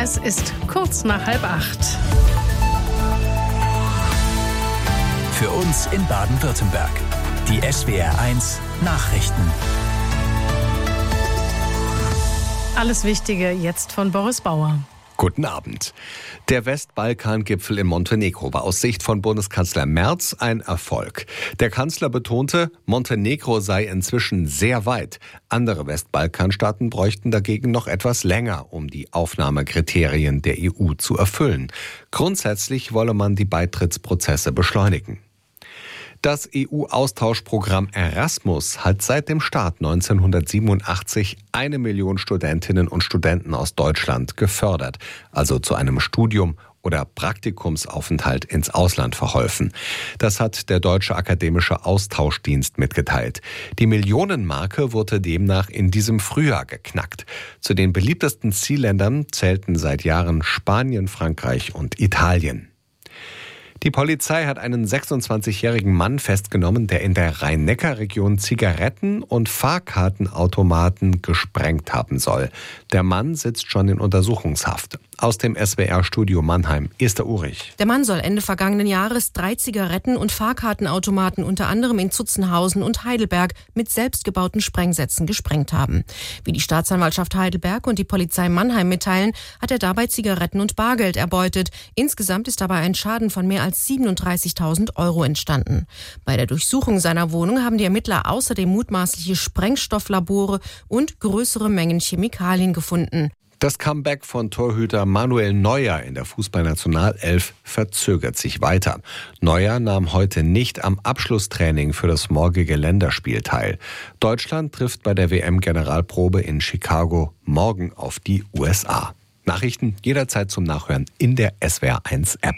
Es ist kurz nach 7:30. Für uns in Baden-Württemberg. Die SWR1 Nachrichten. Alles Wichtige jetzt von Boris Bauer. Guten Abend. Der Westbalkan-Gipfel in Montenegro war aus Sicht von Bundeskanzler Merz ein Erfolg. Der Kanzler betonte, Montenegro sei inzwischen sehr weit. Andere Westbalkanstaaten bräuchten dagegen noch etwas länger, um die Aufnahmekriterien der EU zu erfüllen. Grundsätzlich wolle man die Beitrittsprozesse beschleunigen. Das EU-Austauschprogramm Erasmus hat seit dem Start 1987 1 Million Studentinnen und Studenten aus Deutschland gefördert, also zu einem Studium oder Praktikumsaufenthalt ins Ausland verholfen. Das hat der Deutsche Akademische Austauschdienst mitgeteilt. Die Millionenmarke wurde demnach in diesem Frühjahr geknackt. Zu den beliebtesten Zielländern zählten seit Jahren Spanien, Frankreich und Italien. Die Polizei hat einen 26-jährigen Mann festgenommen, der in der Rhein-Neckar-Region Zigaretten- und Fahrkartenautomaten gesprengt haben soll. Der Mann sitzt schon in Untersuchungshaft. Aus dem SWR-Studio Mannheim, Esther Urich. Der Mann soll Ende vergangenen Jahres 3 Zigaretten- und Fahrkartenautomaten unter anderem in Zutzenhausen und Heidelberg mit selbstgebauten Sprengsätzen gesprengt haben. Wie die Staatsanwaltschaft Heidelberg und die Polizei Mannheim mitteilen, hat er dabei Zigaretten und Bargeld erbeutet. Insgesamt ist dabei ein Schaden von mehr als 37.000 Euro entstanden. Bei der Durchsuchung seiner Wohnung haben die Ermittler außerdem mutmaßliche Sprengstofflabore und größere Mengen Chemikalien gefunden. Das Comeback von Torhüter Manuel Neuer in der Fußballnationalelf verzögert sich weiter. Neuer nahm heute nicht am Abschlusstraining für das morgige Länderspiel teil. Deutschland trifft bei der WM-Generalprobe in Chicago morgen auf die USA. Nachrichten jederzeit zum Nachhören in der SWR1-App.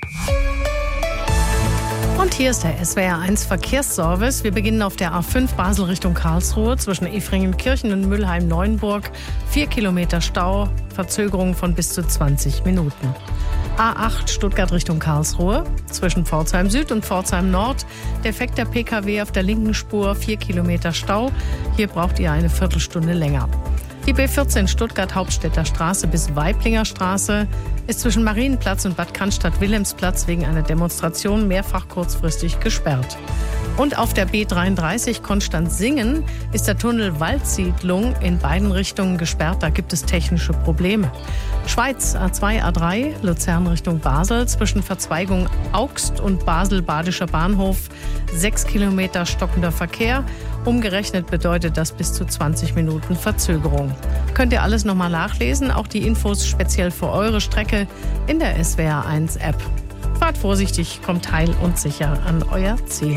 Und hier ist der SWR1 Verkehrsservice. Wir beginnen auf der A5 Basel Richtung Karlsruhe zwischen Efringenkirchen und Mülheim-Neuenburg. 4 Kilometer Stau, Verzögerung von bis zu 20 Minuten. A8 Stuttgart Richtung Karlsruhe zwischen Pforzheim Süd und Pforzheim Nord. Defekter PKW auf der linken Spur, 4 Kilometer Stau. Hier braucht ihr eine Viertelstunde länger. Die B14 Stuttgart Hauptstädter Straße bis Weiblinger Straße ist zwischen Marienplatz und Bad Cannstatt-Wilhelmsplatz wegen einer Demonstration mehrfach kurzfristig gesperrt. Und auf der B33 Konstanz-Singen ist der Tunnel Waldsiedlung in beiden Richtungen gesperrt. Da gibt es technische Probleme. Schweiz A2, A3 Luzern Richtung Basel zwischen Verzweigung Augst und Basel-Badischer Bahnhof 6 Kilometer stockender Verkehr. Umgerechnet bedeutet das bis zu 20 Minuten Verzögerung. Könnt ihr alles nochmal nachlesen, auch die Infos speziell für eure Strecke in der SWR1-App. Fahrt vorsichtig, kommt heil und sicher an euer Ziel.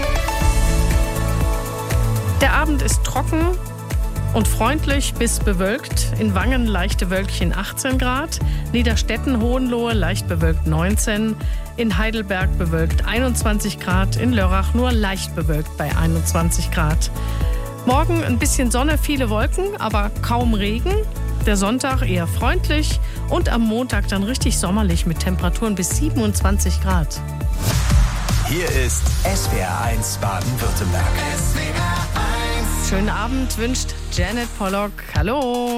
Der Abend ist trocken und freundlich bis bewölkt. In Wangen leichte Wölkchen 18 Grad, Niederstetten, Hohenlohe leicht bewölkt 19, in Heidelberg bewölkt 21 Grad, in Lörrach nur leicht bewölkt bei 21 Grad. Morgen ein bisschen Sonne, viele Wolken, aber kaum Regen. Der Sonntag eher freundlich und am Montag dann richtig sommerlich mit Temperaturen bis 27 Grad. Hier ist SWR1 Baden-Württemberg. Schönen Abend wünscht Janet Pollock. Hallo.